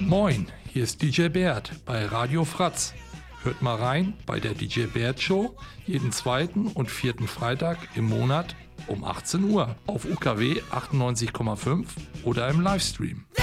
Moin, hier ist DJ Bert bei Radio Fratz. Hört mal rein bei der DJ Bert Show jeden zweiten und vierten Freitag im Monat um 18 Uhr auf UKW 98,5 oder im Livestream.